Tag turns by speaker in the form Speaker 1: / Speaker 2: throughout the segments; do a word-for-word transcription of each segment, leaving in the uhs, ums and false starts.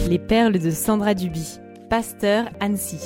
Speaker 1: Les perles de Sandra Duby, pasteur Annecy.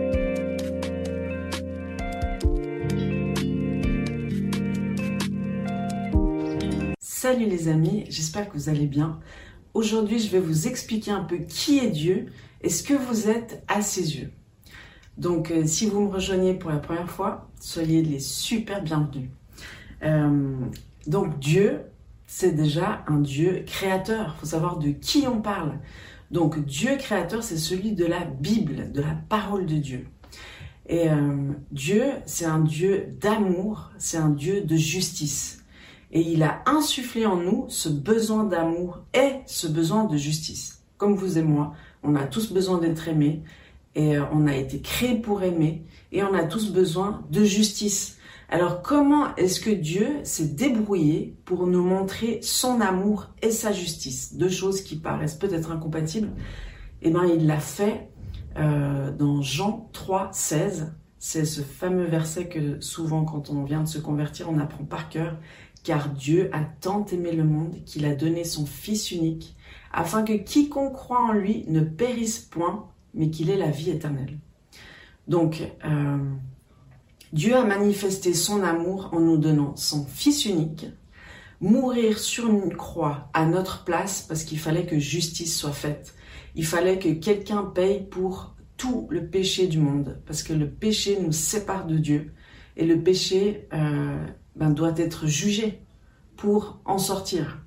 Speaker 2: Salut les amis, j'espère que vous allez bien. Aujourd'hui, je vais vous expliquer un peu qui est Dieu et ce que vous êtes à ses yeux. Donc, euh, si vous me rejoignez pour la première fois, soyez les super bienvenus. Euh, donc, Dieu, c'est déjà un Dieu créateur. Il faut savoir de qui on parle. Donc, Dieu créateur, c'est celui de la Bible, de la parole de Dieu. Et euh, Dieu, c'est un Dieu d'amour, c'est un Dieu de justice. Et il a insufflé en nous ce besoin d'amour et ce besoin de justice. Comme vous et moi, on a tous besoin d'être aimés et on a été créés pour aimer et on a tous besoin de justice. Alors comment est-ce que Dieu s'est débrouillé pour nous montrer son amour et sa justice? Deux choses qui paraissent peut-être incompatibles. Eh bien, il l'a fait euh, dans Jean trois, seize. C'est ce fameux verset que souvent quand on vient de se convertir, on apprend par cœur. Car Dieu a tant aimé le monde qu'il a donné son Fils unique, afin que quiconque croit en lui ne périsse point, mais qu'il ait la vie éternelle. Donc, euh, Dieu a manifesté son amour en nous donnant son Fils unique, mourir sur une croix à notre place, parce qu'il fallait que justice soit faite. Il fallait que quelqu'un paye pour tout le péché du monde, parce que le péché nous sépare de Dieu, et le péché... Euh, Ben, doit être jugé pour en sortir.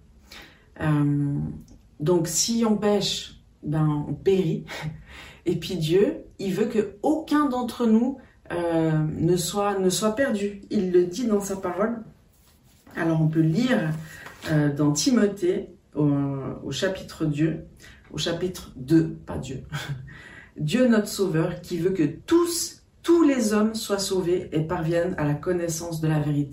Speaker 2: Euh, donc si on pêche, ben, on périt. Et puis Dieu, il veut qu'aucun d'entre nous euh, ne, soit, ne soit perdu. Il le dit dans sa parole. Alors on peut lire euh, dans Timothée, au, au chapitre deux, au chapitre deux, pas Dieu. Dieu notre Sauveur qui veut que tous, tous les hommes soient sauvés et parviennent à la connaissance de la vérité.